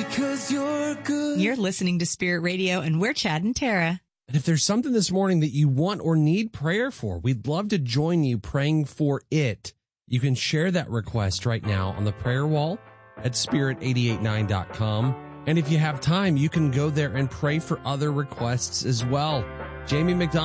because you're good. You're listening to Spirit Radio, and we're Chad and Tara. And if there's something this morning that you want or need prayer for, we'd love to join you praying for it. You can share that request right now on the prayer wall at spirit889.com. And if you have time, you can go there and pray for other requests as well. Jamie McDonald